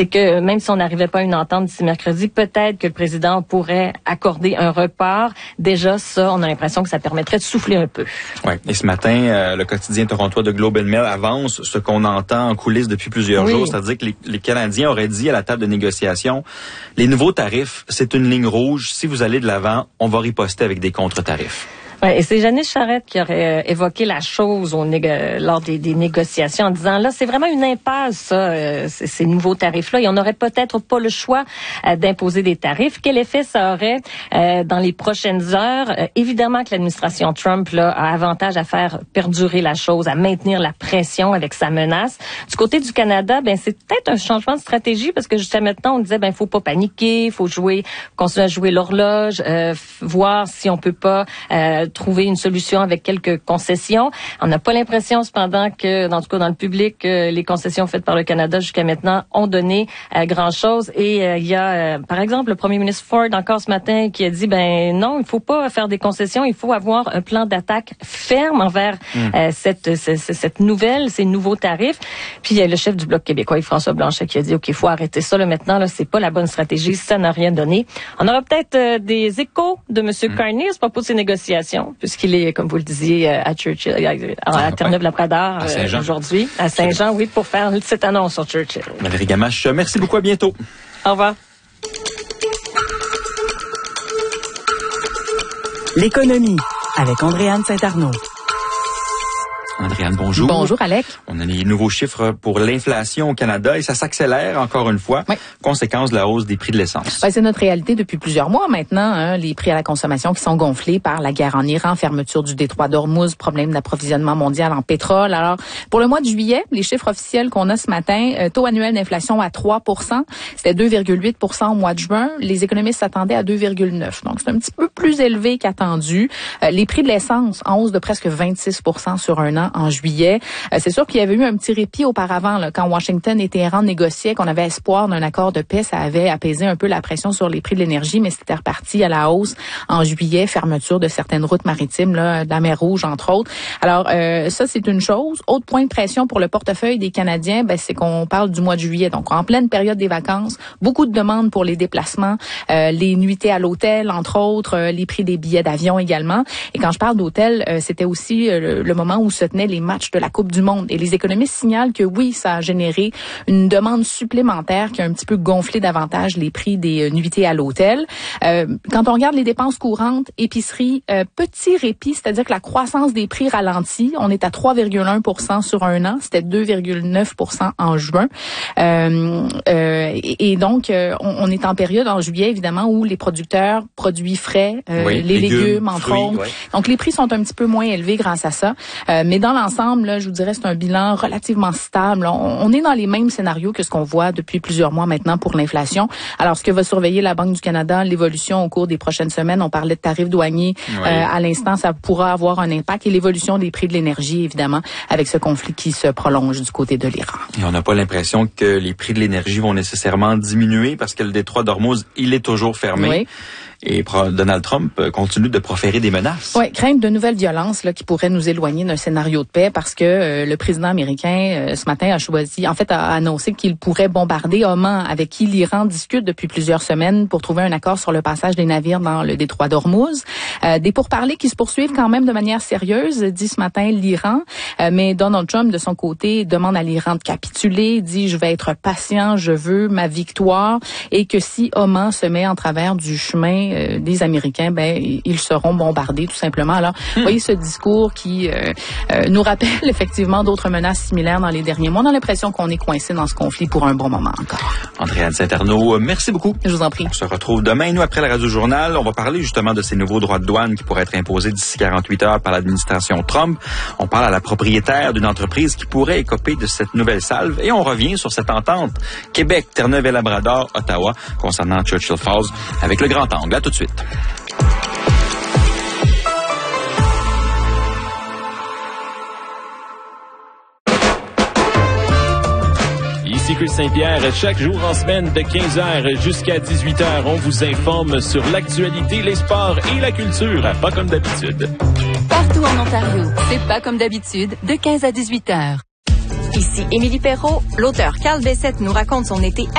c'est que même si on n'arrivait pas à une entente d'ici mercredi, peut-être que le président pourrait accorder un report. Déjà, ça, on a l'impression que ça permettrait de souffler un peu. Ouais. Et ce matin, le quotidien torontois de Globe and Mail avance ce qu'on entend en coulisses depuis plusieurs jours, c'est-à-dire que les Canadiens auraient dit à la table de négociation, les nouveaux tarifs, c'est une ligne rouge. Si vous allez de l'avant, on va riposter avec des contre-tarifs. Ouais, et c'est Janice Charette qui aurait évoqué la chose lors des négociations en disant, là, c'est vraiment une impasse, ça, ces nouveaux tarifs-là, et on n'aurait peut-être pas le choix d'imposer des tarifs. Quel effet ça aurait dans les prochaines heures? Évidemment que l'administration Trump là, a avantage à faire perdurer la chose, à maintenir la pression avec sa menace. Du côté du Canada, c'est peut-être un changement de stratégie, parce que jusqu'à maintenant, on disait, faut pas paniquer, faut continuer à jouer l'horloge, voir si on peut pas trouver une solution avec quelques concessions. On n'a pas l'impression, cependant, que, en tout cas dans le public, les concessions faites par le Canada jusqu'à maintenant ont donné grand-chose. Et il y a, par exemple, le premier ministre Ford, encore ce matin, qui a dit, non, il faut pas faire des concessions, il faut avoir un plan d'attaque ferme envers cette nouvelle, ces nouveaux tarifs. Puis il y a le chef du Bloc québécois, François Blanchet, qui a dit, OK, il faut arrêter ça là, maintenant, là, c'est pas la bonne stratégie, ça n'a rien donné. On aura peut-être des échos de M. Carney à propos de ces négociations, puisqu'il est, comme vous le disiez, à Churchill, à Terre-Neuve-Labrador aujourd'hui, à Saint-Jean, oui, pour faire cette annonce sur Churchill. Valérie Gamache, merci beaucoup, à bientôt. Au revoir. L'économie, avec Andréane Saint-Arnaud. Andréane, bonjour. Bonjour, Alec. On a les nouveaux chiffres pour l'inflation au Canada et ça s'accélère encore une fois, conséquence de la hausse des prix de l'essence. C'est notre réalité depuis plusieurs mois maintenant, les prix à la consommation qui sont gonflés par la guerre en Iran, fermeture du détroit d'Ormuz, problème d'approvisionnement mondial en pétrole. Alors, pour le mois de juillet, les chiffres officiels qu'on a ce matin, taux annuel d'inflation à 3%, c'était 2,8% au mois de juin. Les économistes s'attendaient à 2,9%. Donc, c'est un petit peu plus élevé qu'attendu. Les prix de l'essence en hausse de presque 26% sur un an en juillet. C'est sûr qu'il y avait eu un petit répit auparavant, là, quand Washington et Téhéran négociaient, qu'on avait espoir d'un accord de paix. Ça avait apaisé un peu la pression sur les prix de l'énergie, mais c'était reparti à la hausse en juillet, fermeture de certaines routes maritimes, là, de la mer Rouge, entre autres. Alors, ça, c'est une chose. Autre point de pression pour le portefeuille des Canadiens, c'est qu'on parle du mois de juillet. Donc, en pleine période des vacances, beaucoup de demandes pour les déplacements, les nuitées à l'hôtel, entre autres, les prix des billets d'avion également. Et quand je parle d'hôtel, c'était aussi le moment où se tenaient les matchs de la Coupe du Monde. Et les économistes signalent que oui, ça a généré une demande supplémentaire qui a un petit peu gonflé davantage les prix des nuitées à l'hôtel. Quand on regarde les dépenses courantes, épicerie, petit répit, c'est-à-dire que la croissance des prix ralentit. On est à 3,1% sur un an. C'était 2,9% en juin. Et donc, on est en période en juillet, évidemment, où les producteurs, produits frais, les légumes, entre autres. Oui. Donc, les prix sont un petit peu moins élevés grâce à ça. Mais dans l'ensemble, là, je vous dirais, c'est un bilan relativement stable. On est dans les mêmes scénarios que ce qu'on voit depuis plusieurs mois maintenant pour l'inflation. Alors, ce que va surveiller la Banque du Canada, l'évolution au cours des prochaines semaines, on parlait de tarifs douaniers. À l'instant, ça pourra avoir un impact. Et l'évolution des prix de l'énergie, évidemment, avec ce conflit qui se prolonge du côté de l'Iran. Et on n'a pas l'impression que les prix de l'énergie vont nécessairement diminuer parce que le détroit d'Ormuz, il est toujours fermé. Oui. Et Donald Trump continue de proférer des menaces. Oui, crainte de nouvelles violences là qui pourraient nous éloigner d'un scénario de paix parce que le président américain ce matin a annoncé qu'il pourrait bombarder Oman, avec qui l'Iran discute depuis plusieurs semaines pour trouver un accord sur le passage des navires dans le détroit d'Ormuz. Des pourparlers qui se poursuivent quand même de manière sérieuse, dit ce matin l'Iran. Mais Donald Trump, de son côté, demande à l'Iran de capituler, dit je vais être patient, je veux ma victoire, et que si Oman se met en travers du chemin des Américains, ils seront bombardés tout simplement. Alors, vous voyez ce discours qui nous rappelle effectivement d'autres menaces similaires dans les derniers mois. On a l'impression qu'on est coincé dans ce conflit pour un bon moment encore. Andréane Saint-Arnaud, merci beaucoup. Je vous en prie. On se retrouve demain. Nous, après le Radio-Journal, on va parler justement de ces nouveaux droits de douane qui pourraient être imposés d'ici 48 heures par l'administration Trump. On parle à la propriétaire d'une entreprise qui pourrait écoper de cette nouvelle salve et on revient sur cette entente Québec, Terre-Neuve-et-Labrador, Ottawa concernant Churchill Falls avec le grand angle. À tout de suite. Ici Chris Saint-Pierre. Chaque jour en semaine de 15h jusqu'à 18h, on vous informe sur l'actualité, les sports et la culture. Pas comme d'habitude. Partout en Ontario, c'est pas comme d'habitude, de 15 à 18h. Ici Émilie Perrault. L'auteur Carl Bessette nous raconte son été